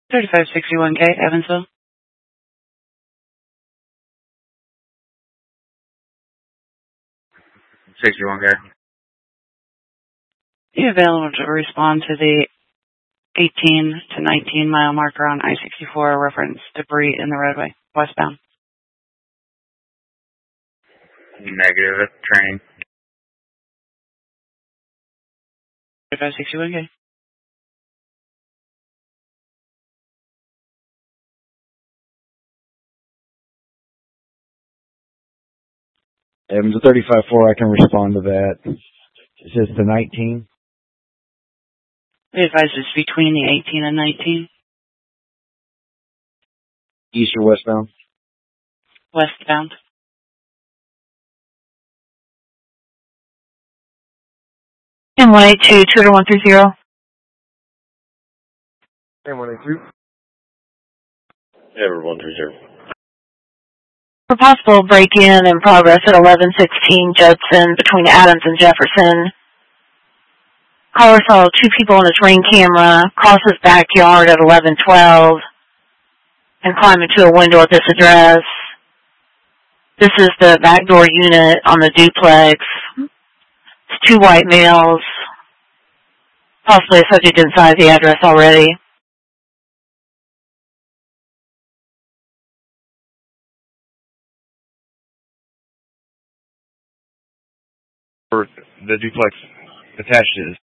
3561K, Evansville. You available to respond to the 18 to 19 mile marker on I-64 reference debris in the roadway, westbound? Negative, training. 3561K. Evans 35-4, I can respond to that. It says the 19. We advise it's between the 18 and 19. East or westbound? Westbound. And 182, 20130. And 182. Ever 130. For possible break-in in progress at 1116 Judson between Adams and Jefferson. Caller saw two people on his Ring camera cross his backyard at 1112 and climb into a window at this address. This is the backdoor unit on the duplex. It's two white males, possibly a subject inside the address already. For the duplex attached to this.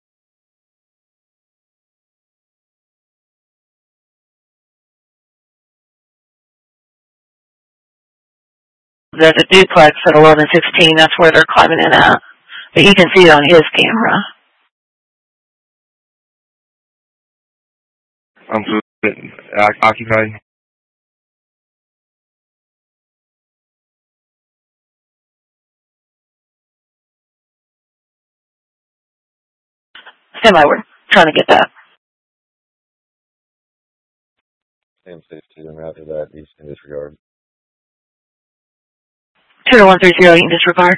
There's a duplex at 1116. That's where they're climbing in at. But you can see it on his camera. I'm occupied. Stand by, we're trying to get that. Same 60, and after that, you can disregard. 20130, you can disregard.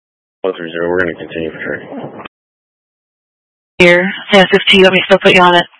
130, we're going to continue for sure. Here, San 15, let me still put you on it.